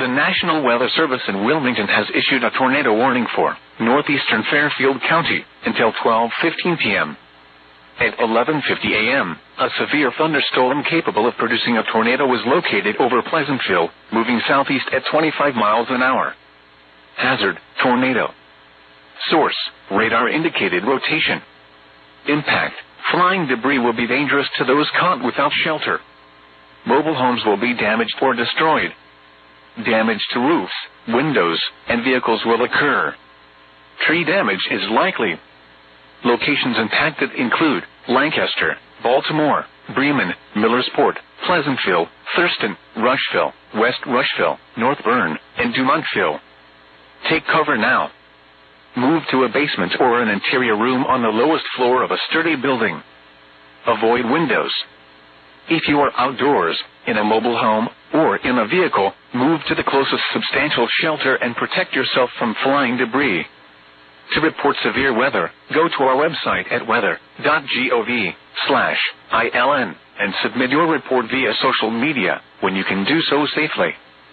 The National Weather Service in Wilmington has issued a tornado warning for northeastern Fairfield County until 12:15 p.m. At 11:50 a.m., a severe thunderstorm capable of producing a tornado was located over Pleasantville, moving southeast at 25 miles an hour. Hazard, tornado. Source, radar indicated rotation. Impact, flying debris will be dangerous to those caught without shelter. Mobile homes will be damaged or destroyed. Damage to roofs, windows, and vehicles will occur. Tree damage is likely. Locations impacted include Lancaster, Baltimore, Bremen, Millersport, Pleasantville, Thurston, Rushville, West Rushville, North Bern, and Dumontville. Take cover now. Move to a basement or an interior room on the lowest floor of a sturdy building. Avoid windows. If you are outdoors, in a mobile home, or in a vehicle, move to the closest substantial shelter and protect yourself from flying debris. To report severe weather, go to our website at weather.gov/ILN and submit your report via social media when you can do so safely.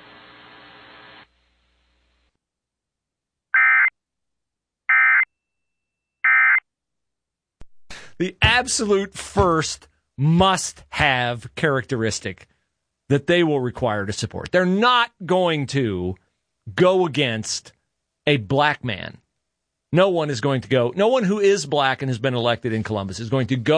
The absolute first must-have characteristic that they will require to support. They're not going to go against a black man. No one who is black and has been elected in Columbus is going to go